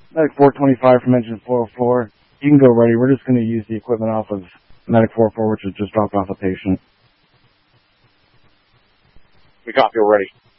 Medic 425 from engine 404. You can go ready. We're just going to use the equipment off of Medic 404, which has just dropped off a patient. We copy, we're ready.